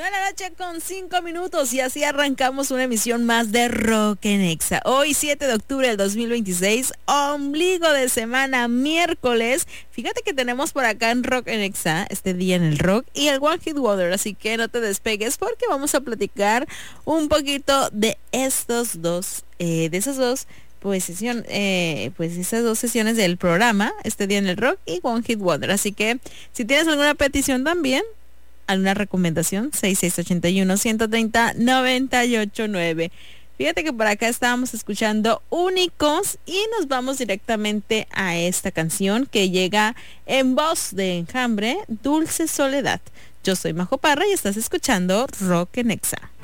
9:05 y así arrancamos una emisión más de Rock en Exa. Hoy 7 de octubre del 2026, ombligo de semana, miércoles. Fíjate que tenemos por acá en Rock en Exa, este día en el rock, y el One Hit Wonder, así que no te despegues porque vamos a platicar un poquito de estos dos, de esas dos pues esas dos sesiones del programa, este día en el rock y One Hit Wonder. Así que si tienes alguna petición también, alguna recomendación, 6681-130-989. Fíjate que por acá estábamos escuchando Únicos y nos vamos directamente a esta canción que llega en voz de Enjambre, Dulce Soledad. Yo soy Majo Parra y estás escuchando Rock en Exa.